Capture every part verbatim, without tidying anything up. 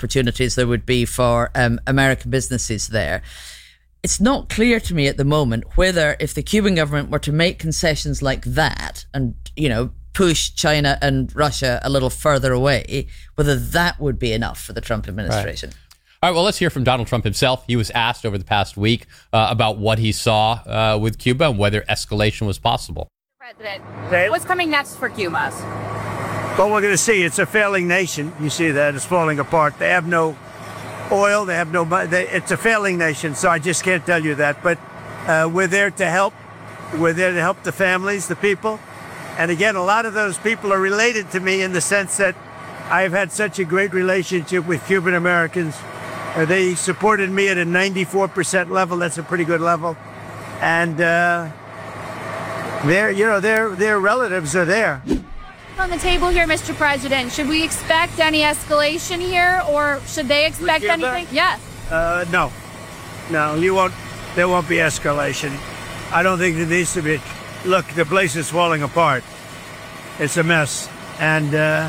opportunities there would be for um, American businesses there. It's not clear to me at the moment whether if the Cuban government were to make concessions like that and, you know, push China and Russia a little further away, whether that would be enough for the Trump administration. Right. All right, well, let's hear from Donald Trump himself. He was asked over the past week uh, about what he saw uh, with Cuba and whether escalation was possible. President, what's coming next for Cuba? Well, we're going to see. It's a failing nation. You see that. It's falling apart. They have no oil. They have no money. They, it's a failing nation, so I just can't tell you that. But uh, we're there to help. We're there to help the families, the people. And again, a lot of those people are related to me in the sense that I've had such a great relationship with Cuban Americans. Uh, they supported me at a ninety-four percent level. That's a pretty good level. And uh, their, you know, their their relatives are there. On the table here, Mister President, should we expect any escalation here, or should they expect anything? Yes. Uh, no, no, you won't. There won't be escalation. I don't think there needs to be. Look, the place is falling apart. It's a mess, and uh,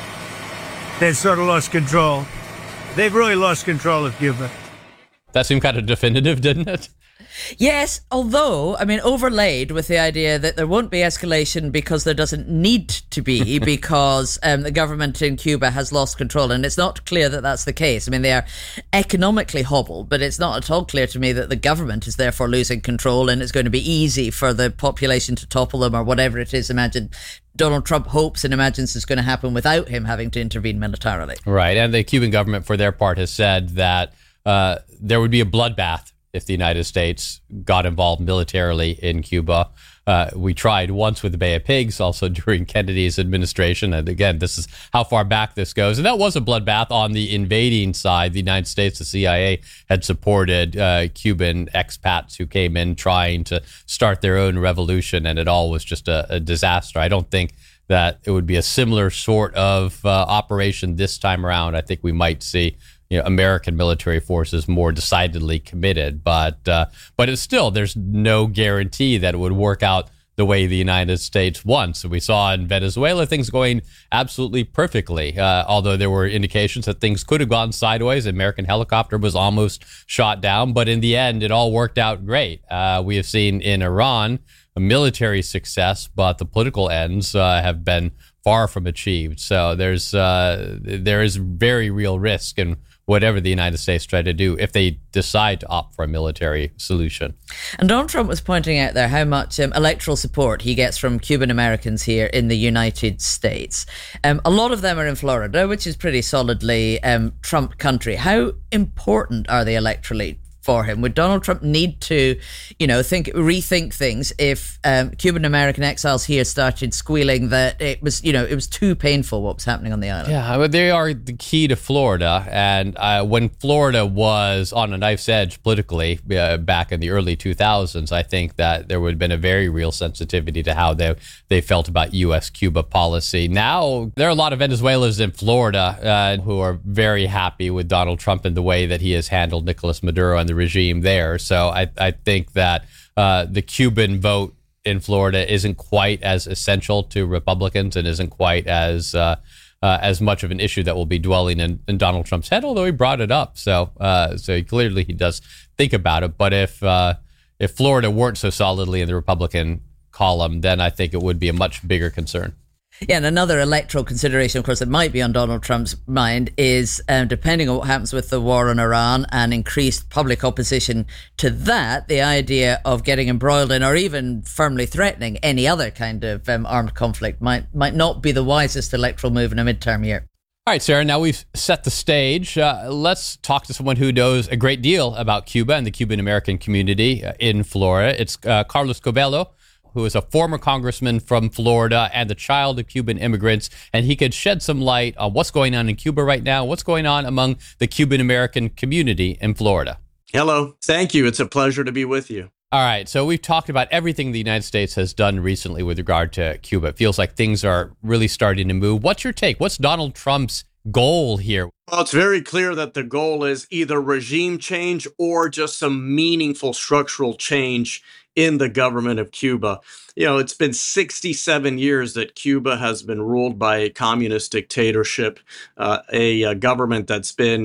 they've sort of lost control. They've really lost control of Cuba. That seemed kind of definitive, didn't it? Yes, although, I mean, overlaid with the idea that there won't be escalation because there doesn't need to be because um, the government in Cuba has lost control. And it's not clear that that's the case. I mean, they are economically hobbled, but it's not at all clear to me that the government is therefore losing control and it's going to be easy for the population to topple them or whatever it is. Imagine Donald Trump hopes and imagines is going to happen without him having to intervene militarily. Right. And the Cuban government, for their part, has said that uh, there would be a bloodbath if the United States got involved militarily in Cuba. Uh, we tried once with the Bay of Pigs, also during Kennedy's administration. And again, this is how far back this goes. And that was a bloodbath on the invading side. The United States, the C I A, had supported uh, Cuban expats who came in trying to start their own revolution. And it all was just a, a disaster. I don't think that it would be a similar sort of uh, operation this time around. I think we might see You know, American military forces more decidedly committed, but uh, but it's still, there's no guarantee that it would work out the way the United States wants. We saw in Venezuela things going absolutely perfectly, uh, although there were indications that things could have gone sideways. An American helicopter was almost shot down, but in the end, it all worked out great. Uh, we have seen in Iran a military success, but the political ends uh, have been far from achieved. So there's uh, there is very real risk in whatever the United States try to do if they decide to opt for a military solution. And Donald Trump was pointing out there how much um, electoral support he gets from Cuban Americans here in the United States. Um, a lot of them are in Florida, which is pretty solidly um, Trump country. How important are they electorally for him? Would Donald Trump need to, you know, think, rethink things if um, Cuban American exiles here started squealing that it was, you know, it was too painful what was happening on the island? Yeah, but they are the key to Florida. And uh, when Florida was on a knife's edge politically uh, back in the early two thousands, I think that there would have been a very real sensitivity to how they they felt about U S Cuba policy. Now, there are a lot of Venezuelans in Florida uh, who are very happy with Donald Trump and the way that he has handled Nicolas Maduro and the regime there. So I, I think that uh, the Cuban vote in Florida isn't quite as essential to Republicans and isn't quite as uh, uh, as much of an issue that will be dwelling in, in Donald Trump's head, although he brought it up. So uh, so clearly he does think about it. But if uh, if Florida weren't so solidly in the Republican column, then I think it would be a much bigger concern. Yeah, and another electoral consideration, of course, that might be on Donald Trump's mind is, um, depending on what happens with the war on Iran and increased public opposition to that, the idea of getting embroiled in or even firmly threatening any other kind of um, armed conflict might might not be the wisest electoral move in a midterm year. All right, Sarah, now we've set the stage. Uh, let's talk to someone who knows a great deal about Cuba and the Cuban-American community uh, in Florida. It's uh, Carlos Covello, who is a former congressman from Florida and the child of Cuban immigrants, and he could shed some light on what's going on in Cuba right now, what's going on among the Cuban-American community in Florida. Hello. Thank you. It's a pleasure to be with you. All right. So we've talked about everything the United States has done recently with regard to Cuba. It feels like things are really starting to move. What's your take? What's Donald Trump's goal here? Well, it's very clear that the goal is either regime change or just some meaningful structural change in the government of Cuba. You know, it's been sixty-seven years that Cuba has been ruled by a communist dictatorship, uh, a, a government that's been